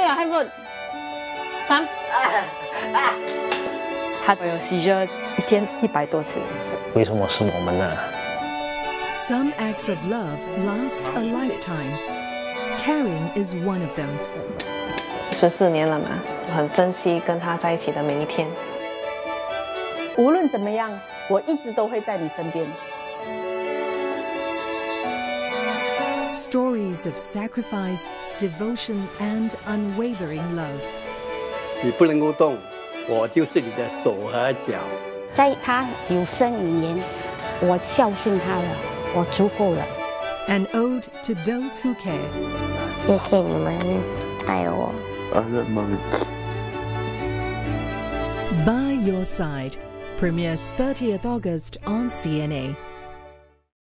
啊，还不3。 他有seizure一天100多次。 为什么是我们呢？ Some acts of love last a lifetime. Caring is one of them. 14年了嘛，我很珍惜跟他在一起的每一天。 无论怎么样，我一直都会在你身边。 Stories of sacrifice, devotion, and unwavering love. 你不能够动，我就是你的手和脚。 在他有生以年，我孝顺他了，我足够了。 An ode to those who care. 谢谢你们爱我。 By Your Side premieres 30th August on CNA.